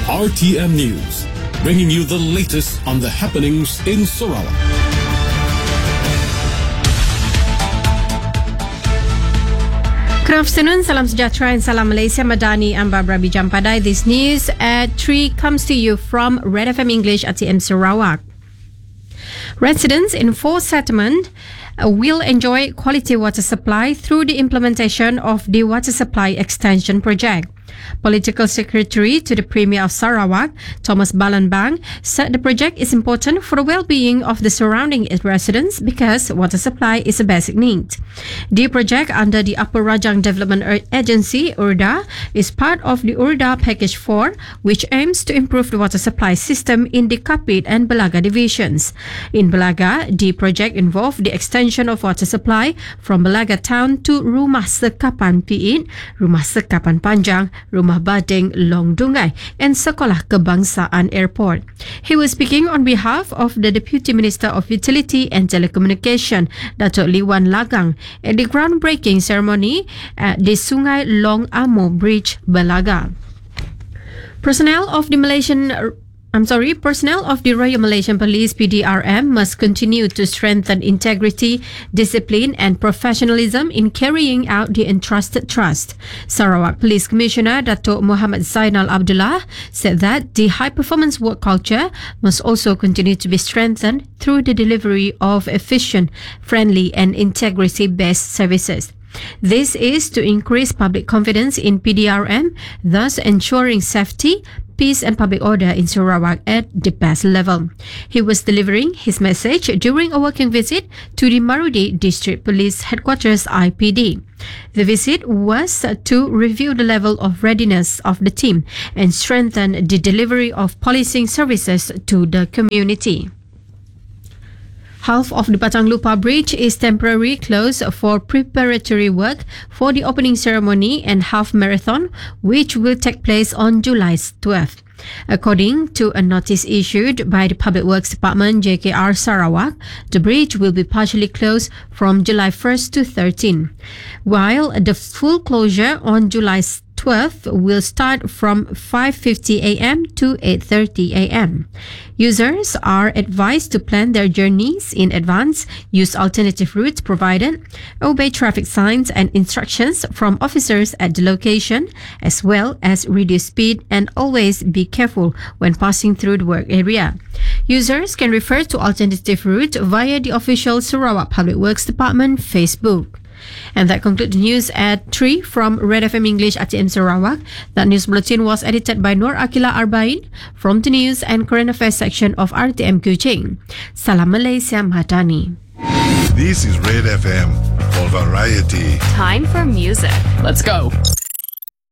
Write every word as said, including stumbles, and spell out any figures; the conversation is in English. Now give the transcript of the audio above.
R T M News, bringing you the latest on the happenings in Sarawak. Good afternoon, salam sejahtera and salam Malaysia. Madani, I'm Barbara Bijampadai. This news at three comes to you from Red F M English R T M Sarawak. Residents in four settlements uh, will enjoy quality water supply through the implementation of the Water Supply Extension Project. Political Secretary to the Premier of Sarawak, Thomas Balanbang, said the project is important for the well-being of the surrounding residents because water supply is a basic need. The project under the Upper Rajang Development Agency, U R D A, is part of the U R D A Package four, which aims to improve the water supply system in the Kapit and Belaga divisions. In Belaga, the project involved the extension of water supply from Belaga town to Rumah Sekapan Piit, Rumah Sekapan Panjang, Rumah Bading Long Dungai, and Sekolah Kebangsaan Airport. He was speaking on behalf of the Deputy Minister of Utility and Telecommunication, Datuk Liwan Lagang, at the groundbreaking ceremony at the Sungai Long Amo Bridge, Belaga. Personnel of the Malaysian I'm sorry, personnel of the Royal Malaysian Police P D R M must continue to strengthen integrity, discipline and professionalism in carrying out the entrusted trust. Sarawak Police Commissioner Datuk Muhammad Zainal Abdullah said that the high-performance work culture must also continue to be strengthened through the delivery of efficient, friendly and integrity-based services. This is to increase public confidence in P D R M, thus ensuring safety, peace and public order in Sarawak at the best level. He was delivering his message during a working visit to the Marudi District Police Headquarters I P D. The visit was to review the level of readiness of the team and strengthen the delivery of policing services to the community. Half of the Patang Lupa Bridge is temporarily closed for preparatory work for the opening ceremony and half marathon, which will take place on July twelfth. According to a notice issued by the Public Works Department J K R Sarawak, the bridge will be partially closed from July first to thirteenth, while the full closure on July twelfth will start from five fifty a m to eight thirty a m Users are advised to plan their journeys in advance, use alternative routes provided, obey traffic signs and instructions from officers at the location, as well as reduce speed and always be careful when passing through the work area. Users can refer to alternative route via the official Sarawak Public Works Department Facebook. And that concludes the news at three from Red F M English R T M Sarawak. That news bulletin was edited by Nur Akila Arbain from the News and Current Affairs section of R T M Kuching. Salam Malaysia Madani. This is Red F M for variety. Time for music. Let's go.